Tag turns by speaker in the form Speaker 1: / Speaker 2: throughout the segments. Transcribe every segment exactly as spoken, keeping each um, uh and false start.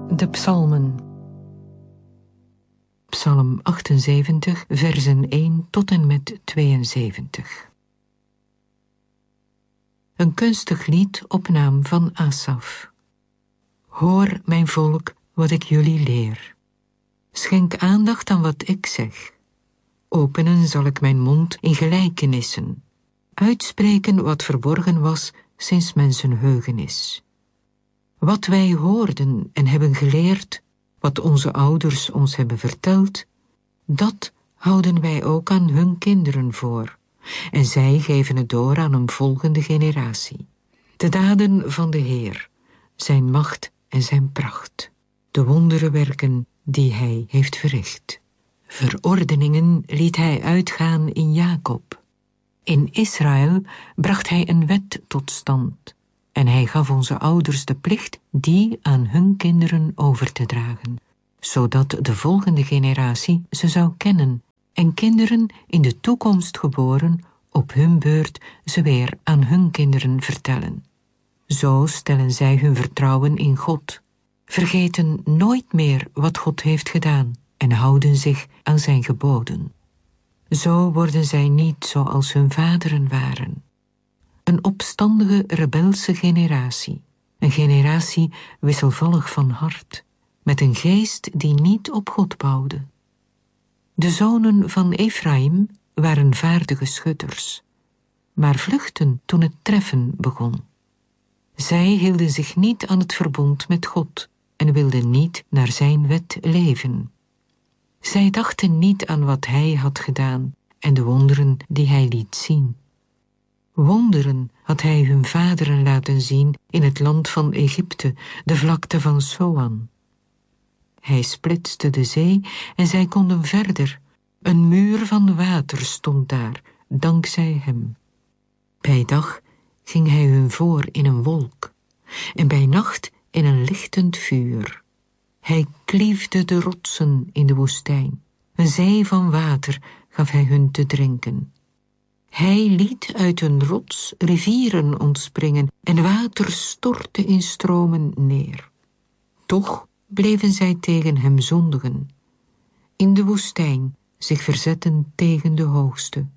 Speaker 1: De psalmen. Psalm achtenzeventig, versen één tot en met tweeënzeventig. Een kunstig lied op naam van Asaf. Hoor, mijn volk, wat ik jullie leer. Schenk aandacht aan wat ik zeg. Openen zal ik mijn mond in gelijkenissen. Uitspreken wat verborgen was sinds mensenheugenis. Wat wij hoorden en hebben geleerd, wat onze ouders ons hebben verteld, dat houden wij ook aan hun kinderen voor, en zij geven het door aan een volgende generatie. De daden van de Heer, zijn macht en zijn pracht, de wonderenwerken die hij heeft verricht. Verordeningen liet hij uitgaan in Jacob. In Israël bracht hij een wet tot stand, en hij gaf onze ouders de plicht die aan hun kinderen over te dragen, zodat de volgende generatie ze zou kennen en kinderen in de toekomst geboren op hun beurt ze weer aan hun kinderen vertellen. Zo stellen zij hun vertrouwen in God, vergeten nooit meer wat God heeft gedaan en houden zich aan zijn geboden. Zo worden zij niet zoals hun vaderen waren. Een opstandige, rebelse generatie. Een generatie wisselvallig van hart, met een geest die niet op God bouwde. De zonen van Efraïm waren vaardige schutters, maar vluchtten toen het treffen begon. Zij hielden zich niet aan het verbond met God en wilden niet naar zijn wet leven. Zij dachten niet aan wat hij had gedaan en de wonderen die hij liet zien. Wonderen had hij hun vaderen laten zien in het land van Egypte, de vlakte van Soan. Hij splitste de zee en zij konden verder. Een muur van water stond daar, dankzij hem. Bij dag ging hij hun voor in een wolk, en bij nacht in een lichtend vuur. Hij kliefde de rotsen in de woestijn. Een zee van water gaf hij hun te drinken. Hij liet uit een rots rivieren ontspringen en water stortte in stromen neer. Toch bleven zij tegen hem zondigen. In de woestijn zich verzetten tegen de Hoogste.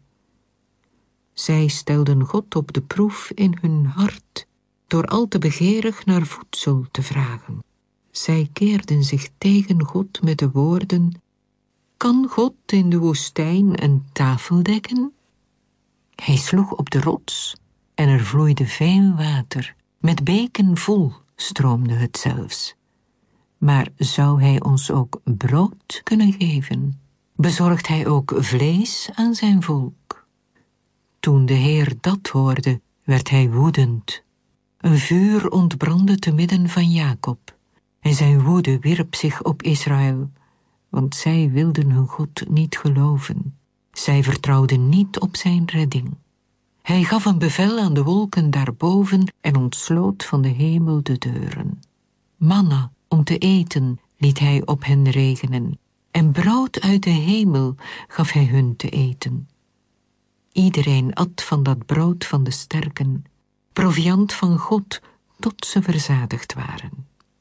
Speaker 1: Zij stelden God op de proef in hun hart, door al te begeerig naar voedsel te vragen. Zij keerden zich tegen God met de woorden: kan God in de woestijn een tafel dekken? Hij sloeg op de rots en er vloeide veel water. Met beken vol stroomde het zelfs. Maar zou hij ons ook brood kunnen geven? Bezorgt hij ook vlees aan zijn volk? Toen de Heer dat hoorde, werd hij woedend. Een vuur ontbrandde te midden van Jacob, en zijn woede wierp zich op Israël, want zij wilden hun God niet geloven. Zij vertrouwden niet op zijn redding. Hij gaf een bevel aan de wolken daarboven en ontsloot van de hemel de deuren. Manna om te eten liet hij op hen regenen, en brood uit de hemel gaf hij hun te eten. Iedereen at van dat brood van de sterken, proviand van God, tot ze verzadigd waren.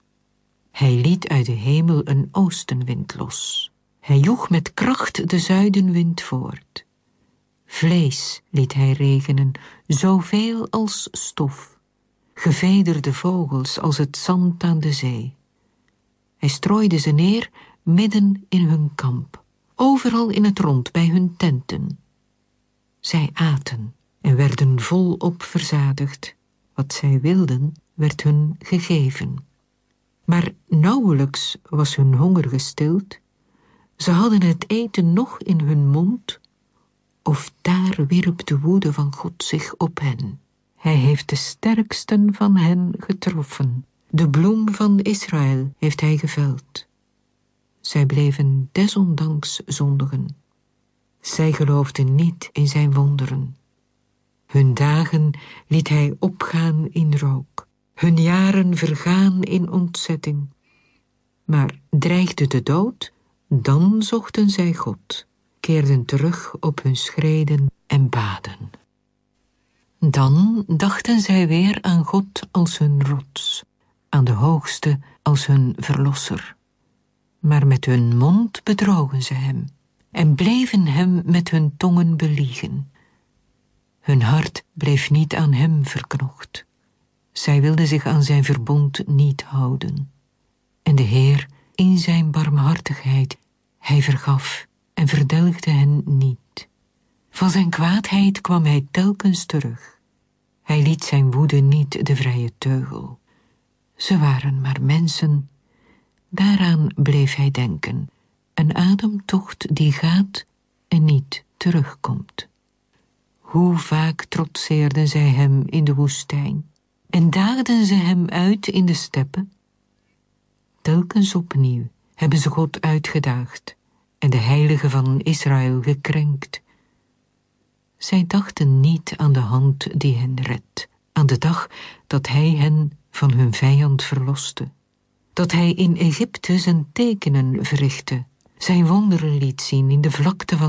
Speaker 1: Hij liet uit de hemel een oostenwind los. Hij joeg met kracht de zuidenwind voort. Vlees liet hij regenen, zoveel als stof. Gevederde vogels als het zand aan de zee. Hij strooide ze neer midden in hun kamp, overal in het rond bij hun tenten. Zij aten en werden volop verzadigd. Wat zij wilden, werd hun gegeven. Maar nauwelijks was hun honger gestild. Ze hadden het eten nog in hun mond, of daar wierp de woede van God zich op hen. Hij heeft de sterksten van hen getroffen. De bloem van Israël heeft hij geveld. Zij bleven desondanks zondigen. Zij geloofden niet in zijn wonderen. Hun dagen liet hij opgaan in rook. Hun jaren vergaan in ontzetting. Maar dreigde de dood, dan zochten zij God, keerden terug op hun schreden en baden. Dan dachten zij weer aan God als hun rots, aan de Hoogste als hun verlosser. Maar met hun mond bedrogen ze hem en bleven hem met hun tongen beliegen. Hun hart bleef niet aan hem verknocht. Zij wilden zich aan zijn verbond niet houden. En de Heer, in zijn barmhartigheid, hij vergaf en verdelgde hen niet. Van zijn kwaadheid kwam hij telkens terug. Hij liet zijn woede niet de vrije teugel. Ze waren maar mensen. Daaraan bleef hij denken. Een ademtocht die gaat en niet terugkomt. Hoe vaak trotseerden zij hem in de woestijn en daagden ze hem uit in de steppen. Telkens opnieuw hebben ze God uitgedaagd en de heilige van Israël gekrenkt. Zij dachten niet aan de hand die hen redt, aan de dag dat hij hen van hun vijand verloste, dat hij in Egypte zijn tekenen verrichtte, zijn wonderen liet zien in de vlakte van